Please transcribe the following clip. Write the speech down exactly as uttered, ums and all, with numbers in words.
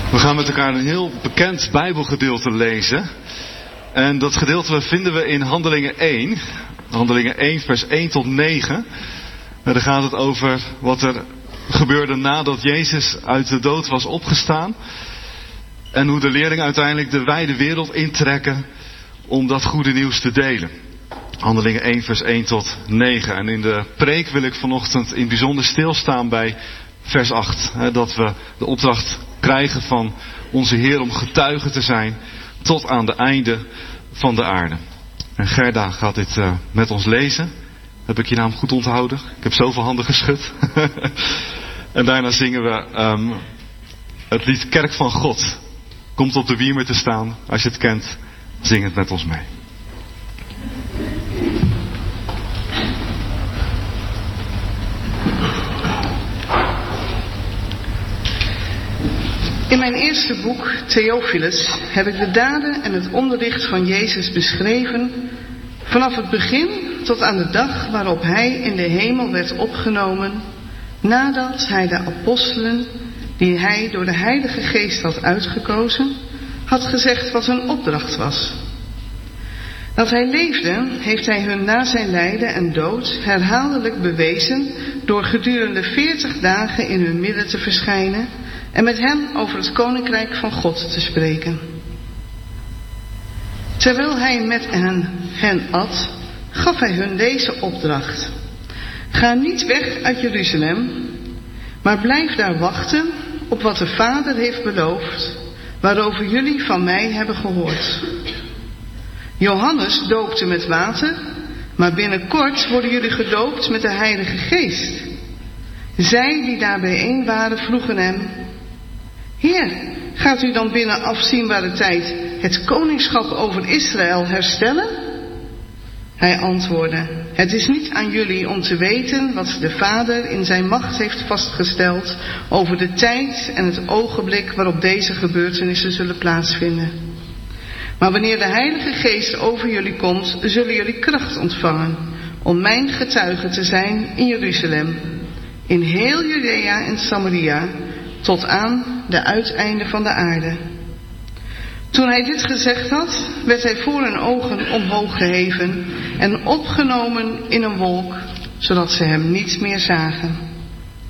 We gaan met elkaar een heel bekend Bijbelgedeelte lezen. En dat gedeelte vinden we in Handelingen één. Handelingen één vers één tot negen. En daar gaat het over wat er gebeurde nadat Jezus uit de dood was opgestaan. En hoe de leerlingen uiteindelijk de wijde wereld intrekken om dat goede nieuws te delen. Handelingen één vers één tot negen. En in de preek wil ik vanochtend in bijzonder stilstaan bij vers acht. Hè, dat we de opdracht krijgen van onze Heer om getuige te zijn tot aan de einde van de aarde. En Gerda gaat dit uh, met ons lezen. Heb ik je naam goed onthouden? Ik heb zoveel handen geschud. En daarna zingen we um, het lied Kerk van God. Komt op de wiermer te staan. Als je het kent, zing het met ons mee. In mijn eerste boek, Theophilus, heb ik de daden en het onderricht van Jezus beschreven, vanaf het begin tot aan de dag waarop hij in de hemel werd opgenomen, nadat hij de apostelen, die hij door de Heilige Geest had uitgekozen, had gezegd wat hun opdracht was. Dat hij leefde, heeft hij hun na zijn lijden en dood herhaaldelijk bewezen door gedurende veertig dagen in hun midden te verschijnen en met hen over het koninkrijk van God te spreken. Terwijl hij met hen, hen at, gaf hij hun deze opdracht: ga niet weg uit Jeruzalem, maar blijf daar wachten op wat de Vader heeft beloofd, waarover jullie van mij hebben gehoord. Johannes doopte met water, maar binnenkort worden jullie gedoopt met de Heilige Geest. Zij die daar bijeen waren vroegen hem: Heer, gaat u dan binnen afzienbare tijd het koningschap over Israël herstellen? Hij antwoordde: het is niet aan jullie om te weten wat de Vader in zijn macht heeft vastgesteld over de tijd en het ogenblik waarop deze gebeurtenissen zullen plaatsvinden. Maar wanneer de Heilige Geest over jullie komt, zullen jullie kracht ontvangen om mijn getuige te zijn in Jeruzalem, in heel Judea en Samaria, tot aan de uiteinden van de aarde. Toen hij dit gezegd had, werd hij voor hun ogen omhoog geheven en opgenomen in een wolk, zodat ze hem niet meer zagen.